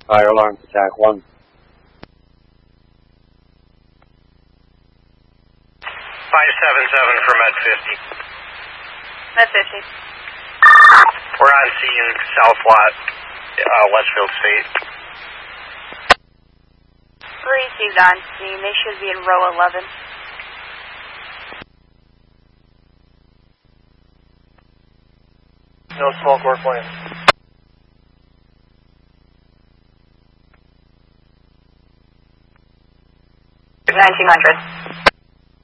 Fire alarm to TAC 1. 577 for Med 50. Med 50. We're on scene, South Lot, Westfield State. Received on scene. They should be in row 11. No smoke, we're playing. 1900.